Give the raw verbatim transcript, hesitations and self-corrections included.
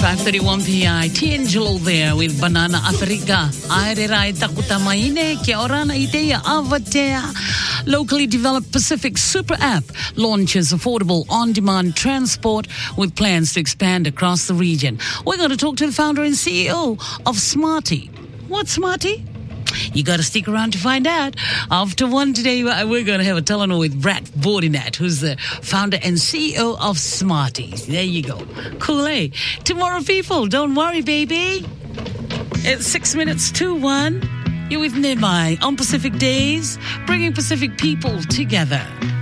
five thirty-one P I, D'Angelo there with Banana Africa. Aere rai takutamaine, kia ora na ideia avatea. Locally developed Pacific Super App launches affordable on-demand transport with plans to expand across the region. We're going to talk to the founder and C E O of Smarty. What's Smarty? You got to stick around to find out. After one today, we're going to have a Talanoa with Brad Bordinat, who's the founder and C E O of Smarties. There you go. Cool, eh? Tomorrow, people, don't worry, baby. It's six minutes to one. You're with Nimai on Pacific Days, bringing Pacific people together.